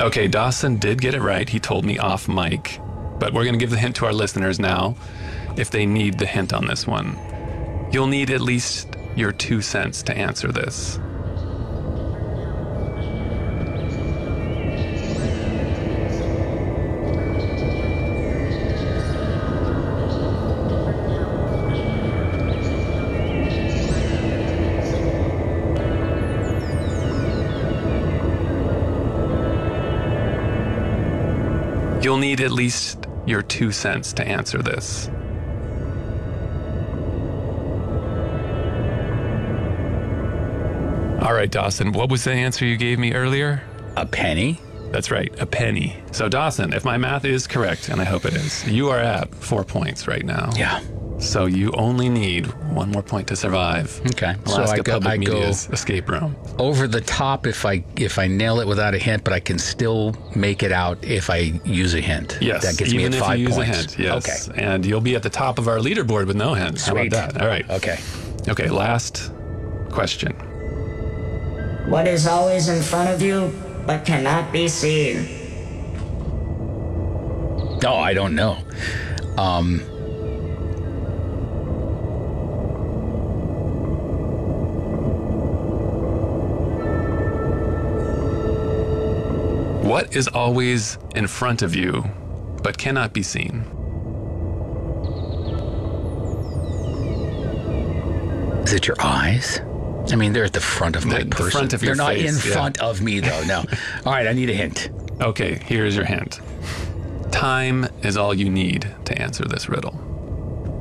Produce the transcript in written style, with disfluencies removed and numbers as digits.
Okay, Dawson did get it right. He told me off mic. But we're going to give the hint to our listeners now if they need the hint on this one. You'll need at least your 2 cents to answer this. You'll need at least your 2 cents to answer this. All right, Dawson, what was the answer you gave me earlier? A penny? That's right, a penny. So, Dawson, if my math is correct, and I hope it is, you are at 4 points right now. Yeah. So you only need 1 more point to survive. Okay. Alaska So Public I go Media's escape room. over the top if I nail it without a hint, but I can still make it out if I use a hint. Yes, That gets me at even 5 if you use points. a hint. Yes. Okay. And you'll be at the top of our leaderboard with no hints. Sweet. How about that? All right. Okay. Okay, last question. What is always in front of you but cannot be seen? No, I don't know. What is always in front of you but cannot be seen? Is it your eyes? I mean, they're at the front of my The person. front of your they're not face, in yeah. front of me, though. No. All right, I need a hint. Okay, here's your hint. Time is all you need to answer this riddle.